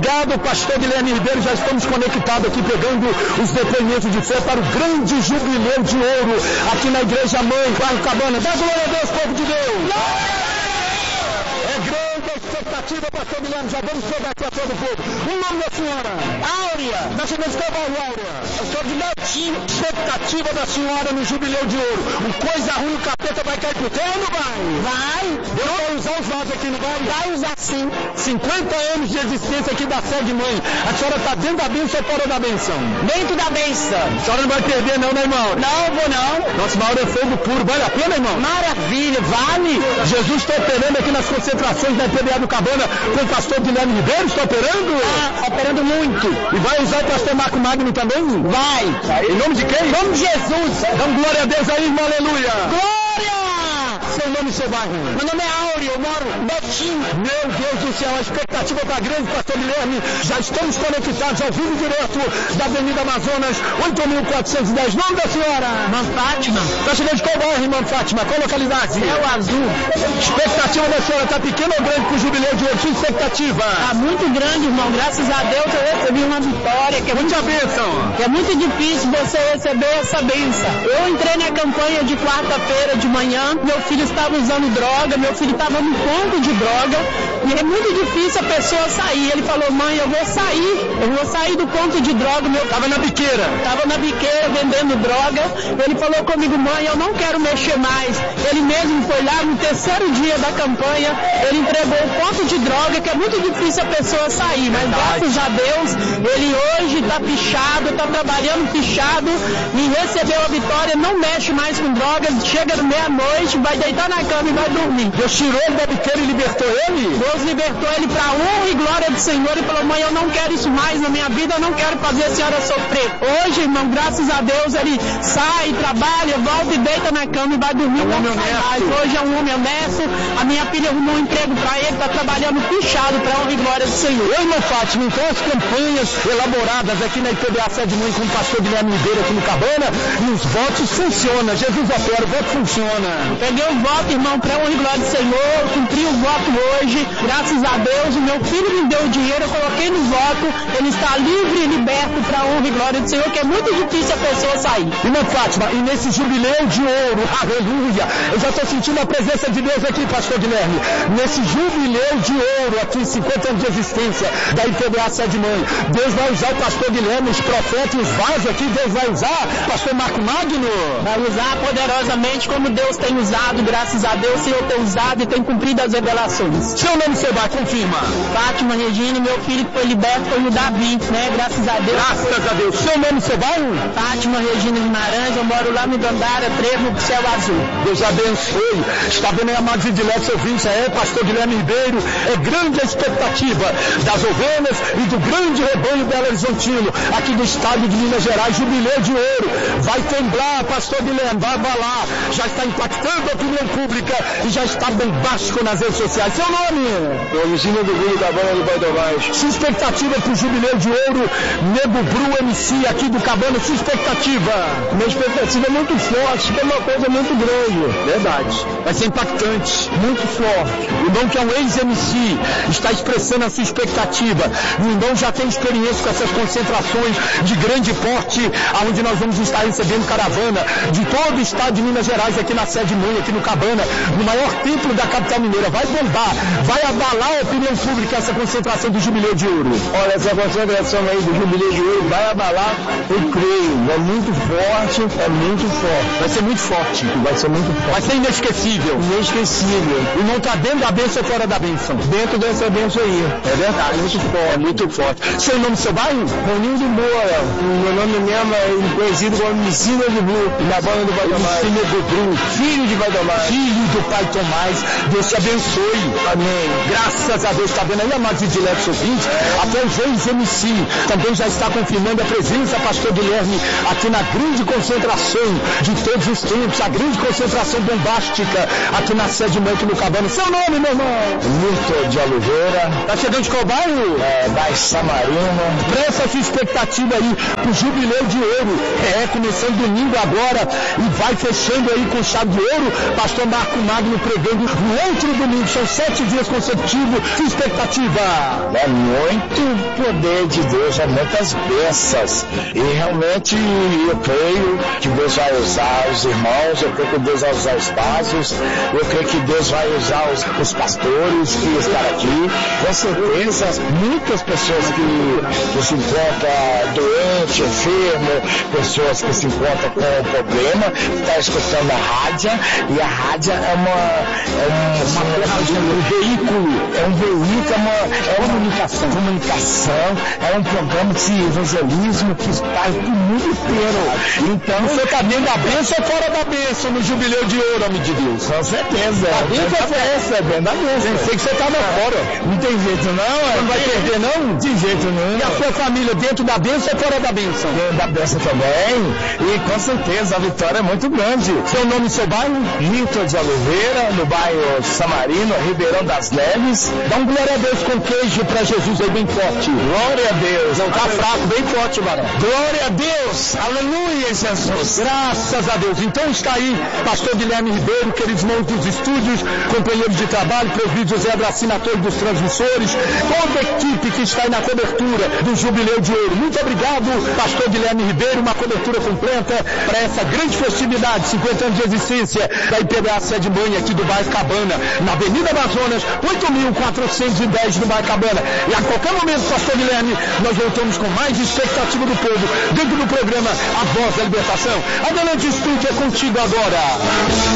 Obrigado, pastor Guilherme Ribeiro. Já estamos conectados aqui, pegando os depoimentos de fé para o grande jubileu de ouro aqui na Igreja Mãe, bairro Cabana. Dá glória a Deus, povo de Deus. É grande a expectativa, pastor Guilherme. Já vamos pegar aqui a todo o povo. O nome da senhora? Áurea. Nós chegamos com a Áurea. Pastor Guilherme, expectativa da senhora no jubileu de ouro. Coisa ruim, o capeta vai cair pro terra ou não vai? Vai. Eu vou usar os vasos aqui, não vai? Vai usar sim. 50 anos de existência aqui da sede mãe. A senhora está dentro da bênção ou fora da bênção? Dentro da bênção. A senhora não vai perder não, né, irmão? Não, vou não. Nossa, Mauro é fogo puro. Vale a pena, irmão? Maravilha, vale. Jesus está operando aqui nas concentrações da IPBA do Cabana com o pastor Guilherme Ribeiro. Está operando? Operando muito. E vai usar o pastor Marco Magno também? Vai. Em nome de quem? Em nome de Jesus. Dá glória a Deus aí, irmão. Aleluia. Glória. Seu nome e seu bairro? Meu nome é Áureo, eu moro em Betim. Meu Deus do céu, a expectativa está grande, pastor Guilherme. Já estamos conectados ao vivo direto da Avenida Amazonas, 8.410. Nome da senhora? Irmã Fátima. Está chegando de qual bairro, irmã Fátima? Qual localidade? Céu Azul. Expectativa da senhora está pequena ou grande para o jubileu de hoje? Sua expectativa? Está muito grande, irmão. Graças a Deus eu recebi uma vitória. Muita bênção. Que é muito difícil você receber essa bênção. Eu entrei na campanha de quarta-feira de manhã, meu filho estava usando droga, meu filho estava no ponto de droga, e é muito difícil a pessoa sair. Ele falou, mãe, eu vou sair do ponto de droga. Estava na biqueira. Estava na biqueira vendendo droga. Ele falou comigo, mãe, eu não quero mexer mais. Ele mesmo foi lá no terceiro dia da campanha, ele entregou o ponto de droga, que é muito difícil a pessoa sair, mas graças a Deus, ele hoje está fichado, está trabalhando fichado e recebeu a vitória, não mexe mais com drogas, chega meia-noite, vai deitar na cama e vai dormir. Deus tirou ele da biqueira e libertou ele? Deus libertou ele para a honra e glória do Senhor e falou, mãe, eu não quero isso mais na minha vida, eu não quero fazer a senhora sofrer. Hoje, irmão, graças a Deus, ele sai, trabalha, volta e deita na cama e vai dormir. Hoje é um homem honesto, a minha filha arrumou um emprego para ele, está trabalhando fichado para a honra e glória do Senhor. Oi, irmã Fátima, então as campanhas elaboradas aqui na IPBA Sede Mãe com o pastor Guilherme Ribeiro aqui no Cabana, e os votos funcionam, Jesus opera, o voto funciona. Peguei o voto, irmão, para a honra e glória do Senhor, cumpri o voto hoje, graças a Deus, o meu filho me deu o dinheiro, eu coloquei no voto, ele está livre e liberto para a honra e glória do Senhor, que é muito difícil a pessoa sair. Irmã Fátima, e nesse jubileu de ouro, aleluia, eu já estou sentindo a presença de Deus aqui, pastor Guilherme, nesse jubileu de ouro aqui, 50 anos de existência da IPBA Sede Mãe, Deus vai usar o pastor Guilherme, os profetas, os vasos aqui, Deus vai usar, pastor Marco Magno? Vai usar poderosamente como Deus tem usado, graças a Deus, Senhor tem usado e tem cumprido as revelações. Seu nome você vai, confirma. Fátima Regina, meu filho que foi liberto foi o Davi, né, graças a Deus. Graças a Deus. Seu nome você vai? Fátima Regina Guimarães, eu moro lá no Dandara, Trevo, Céu Azul. Deus abençoe. Está vendo aí, amados e diletos ouvintes, pastor Guilherme Ribeiro, é grande a expectativa das ovelhas e do grande rebanho Belo Horizontino, aqui do estado de Minas Gerais, jubileu de ouro. Vai temblar, pastor Guilherme, vai abalar, já está impactando a opinião pública e já está bombástico nas redes sociais. Seu nome? Domicílio do Guru Cabana do Pai Tomás. Sua expectativa para o jubileu de ouro, Nego Bru MC aqui do Cabana, sua expectativa? Minha expectativa é muito forte, que é uma coisa muito grande. Verdade. Vai ser impactante, muito forte. O Dom, que é um ex-MC, está expressando a sua expectativa. O Dom já tem experiência com essas concentrações de grande porte, onde nós vamos estar recebendo caravana de todo o estado de Minas Gerais, aqui na sede mãe, aqui no Cabana, no maior templo da capital mineira. Vai bombar, vai abalar a opinião pública essa concentração do Jubileu de Ouro. Olha, essa concentração aí do Jubileu de Ouro vai abalar, eu creio. É muito forte, é muito forte. Vai ser muito forte. Vai ser muito forte. Vai ser inesquecível. Inesquecível. E não está dentro da bênção ou fora da bênção? Dentro dessa bênção aí. É verdade, muito forte. É muito forte. Seu nome, seu bairro? Ronildo Moura. O meu nome mesmo é conhecido como Messina de Bru, na banda do Pai Tomás. Messina de Bru. Filho de Pai Tomás. Filho do Pai Tomás. Deus te abençoe. Amém. Graças a Deus. Está vendo aí, amados e diletos ouvintes? Até o Reis MC também já está confirmando a presença, pastor Guilherme, aqui na grande concentração de todos os tempos, a grande concentração bombástica aqui na sede mãe, aqui no Cabana. Seu nome, meu irmão? Milton de Oliveira. Tá chegando de qual bairro? Bairro Samarino. Presta a sua expectativa aí pro Jubileu de Ouro. Começando domingo agora e vai fechando aí com chave de ouro. Pastor Marco Magno pregando no outro domingo. São 7 dias consecutivos. Que expectativa? É muito poder de Deus, é muitas bênçãos. E realmente eu creio que Deus vai usar os irmãos, eu creio que Deus vai usar os vasos, eu creio que Deus vai usar os pastores que estão aqui. Com certeza, muitas pessoas que se encontram doentes, enfermos, pessoas que se encontram com problema, estão escutando a rádio, e a rádio é um veículo, comunicação, é um programa de evangelismo que está no mundo inteiro. Então, você está dentro da bênção ou fora da bênção no Jubileu de Ouro, homem de Deus? Com certeza. A bênção é dentro da bênção. Pensei que você estava fora. Não tem jeito não. Não vai perder não? De jeito nenhum. E a sua família dentro da bênção ou fora da bênção? Dentro da bênção também. E com certeza a vitória é muito grande. Seu nome e seu bairro? Vitor de Oliveira, no bairro Samarino, Ribeirão das Neves. Dá um glória a Deus com queijo para Jesus aí bem forte. Glória a Deus. Não tá fraco, bem forte, varão. Glória a Deus. Aleluia, Jesus. Graças a Deus. Então está aí, pastor Guilherme Ribeiro, queridos irmãos dos estúdios, companheiros de trabalho, presbítero José Bracinator dos transmissores, toda a equipe que está aí na cobertura do Jubileu de Ouro. Muito obrigado, pastor Guilherme Ribeiro, uma cobertura completa para essa grande festividade, 50 anos de existência da IPBA Sede Mãe aqui do bairro Cabana, na Avenida Amazonas, 8.410 no bairro Cabana. E a qualquer momento, pastor Guilherme, nós voltamos com mais expectativa do povo dentro do programa A Voz da Libertação. Adelante, estúdio, é contigo agora.